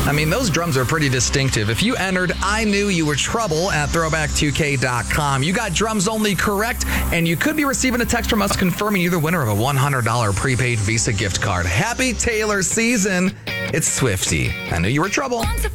I mean, those drums are pretty distinctive. If you entered I Knew You Were Trouble at throwback2k.com, you got drums only correct, and you could be receiving a text from us confirming you the winner of a $100 prepaid Visa gift card. Happy Taylor season. It's Swiftie. I Knew You Were Trouble.